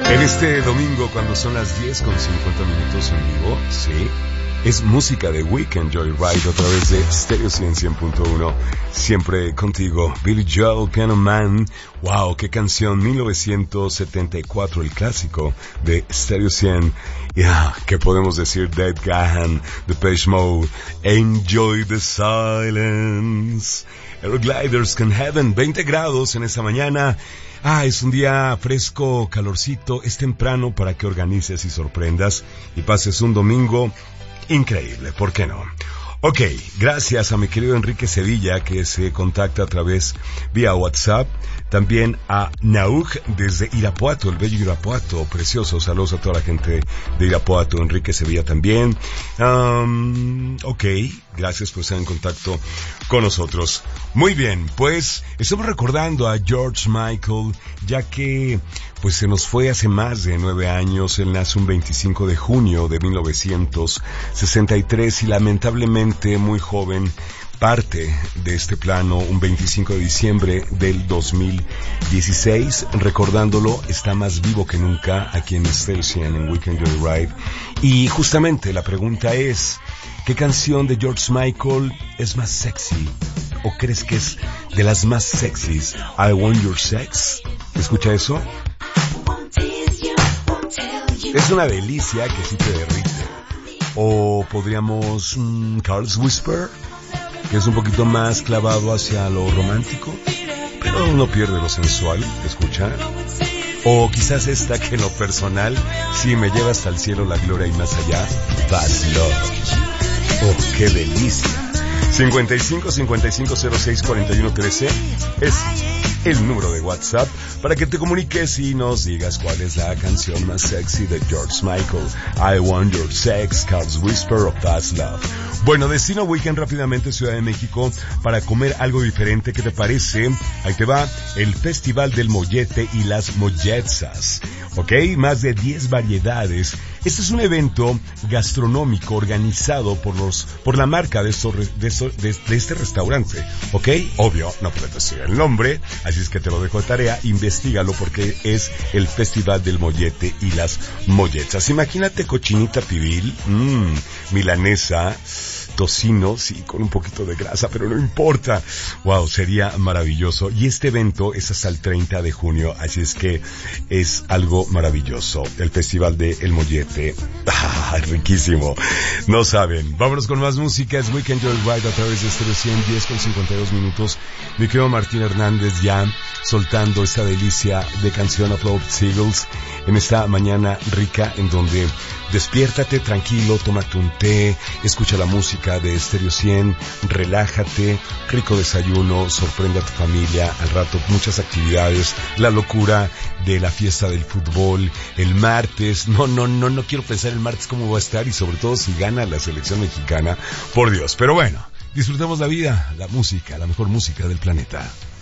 En este domingo, cuando son las 10:50 en vivo, sí, es música de Weekend Joyride a través de Stereo 100.1. Siempre contigo, Billy Joel, Piano Man. Wow, qué canción, 1974, el clásico de Stereo 100. ¿Qué podemos decir? Dead Gahan, Depeche Mode, Enjoy the Silence. Aerogliders Can Heaven, 20 grados en esta mañana. Es un día fresco, calorcito, es temprano para que organices y sorprendas y pases un domingo increíble, ¿por qué no? Ok, gracias a mi querido Enrique Sevilla, que se contacta a través vía WhatsApp. También a Naug desde Irapuato, el bello Irapuato, precioso. Saludos a toda la gente de Irapuato, Enrique Sevilla también. Ok, gracias por estar en contacto con nosotros. Muy bien, pues estamos recordando a George Michael, ya que pues se nos fue hace más de 9 años. Él nace un 25 de junio de 1963 y lamentablemente muy joven parte de este plano un 25 de diciembre del 2016. Recordándolo, está más vivo que nunca aquí en Stereo 100 en Weekend Joyride. Y justamente la pregunta es, ¿qué canción de George Michael es más sexy? ¿O crees que es de las más sexys? I Want Your Sex. ¿Escucha eso? Es una delicia que sí te derrite. O podríamos Carl's Whisper, que es un poquito más clavado hacia lo romántico, pero no pierde lo sensual. Escucha. O quizás esta, que en lo personal sí me lleva hasta el cielo, la gloria y más allá, That's Love. Oh, qué delicia. 55-5506-4113 es el número de WhatsApp para que te comuniques y nos digas cuál es la canción más sexy de George Michael. I Want Your Sex, Carl's Whisper o That's Love. Bueno, destino weekend rápidamente Ciudad de México para comer algo diferente. ¿Qué te parece? Ahí te va el Festival del Mollete y las Molletzas. ¿Ok? Más de 10 variedades. Este es un evento gastronómico organizado por la marca de este restaurante. ¿Ok? Obvio, no puedo decir el nombre, así es que te lo dejo de tarea. Investígalo porque es el Festival del Mollete y las Molletzas. Imagínate cochinita pibil, milanesa, tocino, sí, con un poquito de grasa, pero no importa. Wow, sería maravilloso. Y este evento es hasta el 30 de junio, así es que es algo maravilloso. El Festival de El Mollete. Riquísimo. No saben. Vámonos con más música. Es Weekend Joyride a través de Stereo 100, 10:52. Mi querido Martín Hernández ya soltando esta delicia de canción of Love Seagulls en esta mañana rica en donde despiértate tranquilo, tómate un té, escucha la música de Stereo 100, relájate, rico desayuno, sorprende a tu familia, al rato muchas actividades, la locura de la fiesta del fútbol, el martes, no quiero pensar el martes cómo va a estar y sobre todo si gana la selección mexicana, por Dios, pero bueno, disfrutemos la vida, la música, la mejor música del planeta.